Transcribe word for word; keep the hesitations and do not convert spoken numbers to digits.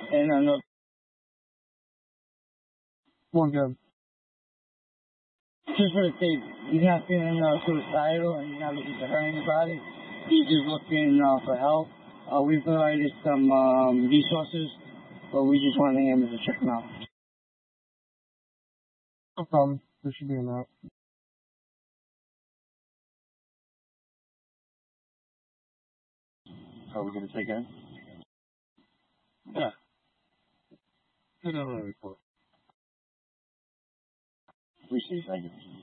And I know. One gun. Just for the sake, you're not feeling uh, suicidal and you're not looking to hurt anybody. You're just looking uh, for help. Uh, we provided some um, resources, but we just wanted him to check them out. No problem. There should be enough. Are we going to take it? Yeah. Get another report. Appreciate it. Thank you.